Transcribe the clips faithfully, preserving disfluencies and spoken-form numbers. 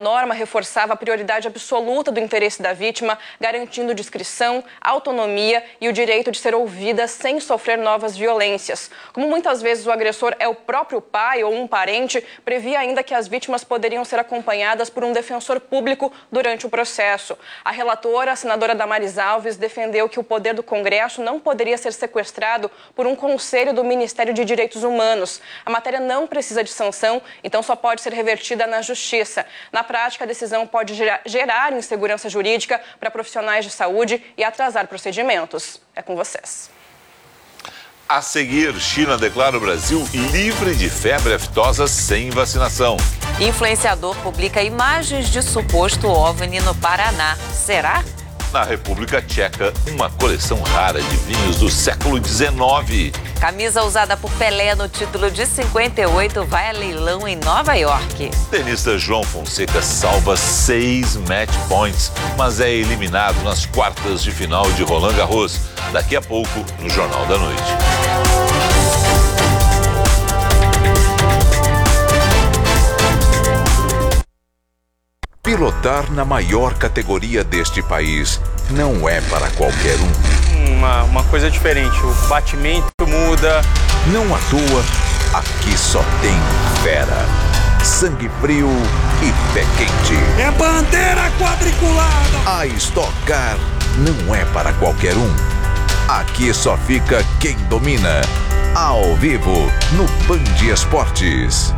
norma reforçava a prioridade absoluta do interesse da vítima, garantindo discrição, autonomia e o direito de ser ouvida sem sofrer novas violências. Como muitas vezes o agressor é o próprio pai ou um parente, previa ainda que as vítimas poderiam ser acompanhadas por um defensor público durante o processo. A relatora, a senadora Damares Alves, defendeu que o poder do Congresso não poderia ser sequestrado por um conselho do Ministério de Direitos Humanos. A matéria não precisa de sanção, então só pode ser revertida na Justiça. Na prática, a decisão pode gerar, gerar insegurança jurídica para profissionais de saúde e atrasar procedimentos. É com vocês. A seguir, China declara o Brasil livre de febre aftosa sem vacinação. Influenciador publica imagens de suposto OVNI no Paraná. Será? Na República Tcheca, uma coleção rara de vinhos do século dezenove. Camisa usada por Pelé no título de cinquenta e oito vai a leilão em Nova York. Tenista João Fonseca salva seis match points, mas é eliminado nas quartas de final de Roland Garros. Daqui a pouco, no Jornal da Noite. Pilotar na maior categoria deste país não é para qualquer um. Uma, uma coisa diferente, o batimento muda. Não à toa, aqui só tem fera. Sangue frio e pé quente. É bandeira quadriculada! A Stock Car não é para qualquer um. Aqui só fica quem domina. Ao vivo, no Band Esportes.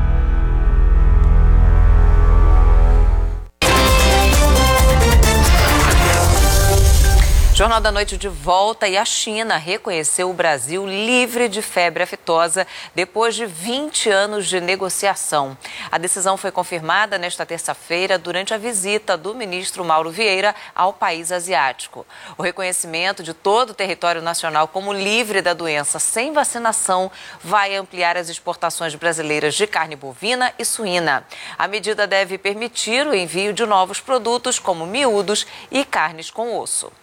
Jornal da Noite de volta e a China reconheceu o Brasil livre de febre aftosa depois de vinte anos de negociação. A decisão foi confirmada nesta terça-feira durante a visita do ministro Mauro Vieira ao país asiático. O reconhecimento de todo o território nacional como livre da doença sem vacinação vai ampliar as exportações brasileiras de carne bovina e suína. A medida deve permitir o envio de novos produtos como miúdos e carnes com osso.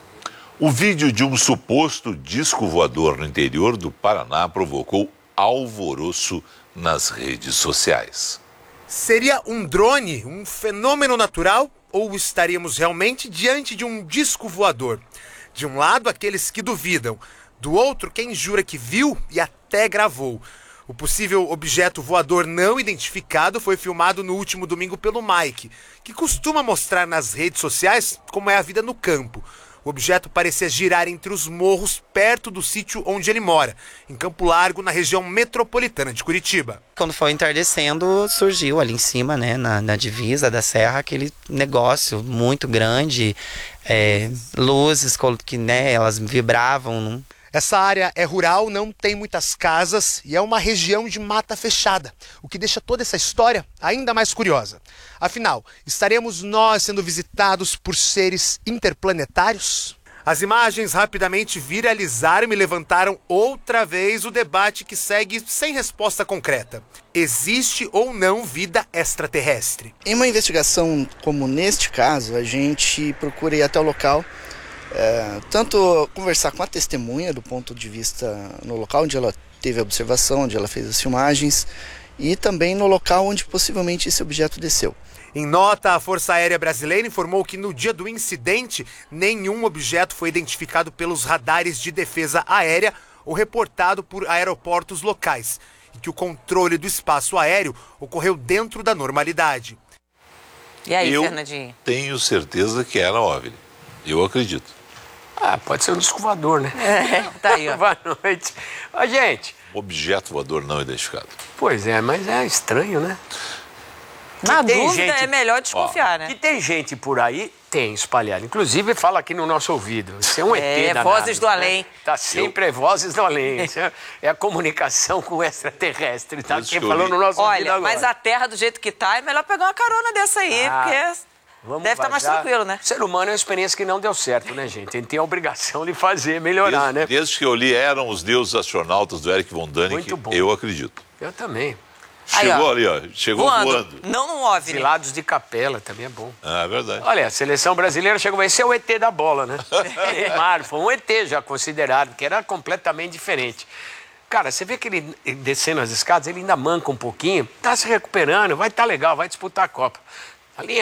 O vídeo de um suposto disco voador no interior do Paraná provocou alvoroço nas redes sociais. Seria um drone, um fenômeno natural, ou estaríamos realmente diante de um disco voador? De um lado, aqueles que duvidam, do outro, quem jura que viu e até gravou. O possível objeto voador não identificado foi filmado no último domingo pelo Mike, que costuma mostrar nas redes sociais como é a vida no campo. O objeto parecia girar entre os morros perto do sítio onde ele mora, em Campo Largo, na região metropolitana de Curitiba. Quando foi entardecendo, surgiu ali em cima, né, na, na divisa da serra, aquele negócio muito grande, é, luzes que, né, elas vibravam. Não? Essa área é rural, não tem muitas casas e é uma região de mata fechada, o que deixa toda essa história ainda mais curiosa. Afinal, estaremos nós sendo visitados por seres interplanetários? As imagens rapidamente viralizaram e levantaram outra vez o debate que segue sem resposta concreta. Existe ou não vida extraterrestre? Em uma investigação como neste caso, a gente procura ir até o local, É, tanto conversar com a testemunha do ponto de vista no local onde ela teve a observação, onde ela fez as filmagens, e também no local onde possivelmente esse objeto desceu. Em nota, a Força Aérea Brasileira informou que no dia do incidente, nenhum objeto foi identificado pelos radares de defesa aérea ou reportado por aeroportos locais, e que o controle do espaço aéreo ocorreu dentro da normalidade. E aí, Eu Fernandinho? tenho certeza que era OVNI. Eu acredito. Ah, pode ser um disco voador, né? É, tá aí, ó. Boa noite. Ó, gente. Objeto voador não identificado. Pois é, mas é estranho, né? Na Que tem dúvida, gente- é melhor desconfiar, Ó, né? Que tem gente por aí, tem espalhado. Inclusive, fala aqui no nosso ouvido. Isso é um E T É, danado, vozes do né? além. Tá sempre é vozes do além. Isso é, é a comunicação com o extraterrestre. Tá Isso aqui que eu falando li. no nosso ouvido Olha, agora. mas a Terra do jeito que tá, é melhor pegar uma carona dessa aí, Ah, porque Vamos deve estar mais vazar. tranquilo, né? O ser humano é uma experiência que não deu certo, né, gente? A gente tem a obrigação de fazer, melhorar, Desde, né? desde que eu li Eram os Deuses Astronautas do Eric von Däniken, Muito bom. eu acredito. Eu também. Aí, Chegou ó. ali, ó. Chegou Voando, voando. não num OVNI. Exilados de capela também é bom. Ah, é verdade. Olha, a seleção brasileira chegou, esse é o E T da bola, né? Neymar, foi um E T já considerado, que era completamente diferente. Cara, você vê que ele descendo as escadas, ele ainda manca um pouquinho, tá se recuperando, vai estar legal, vai disputar a Copa.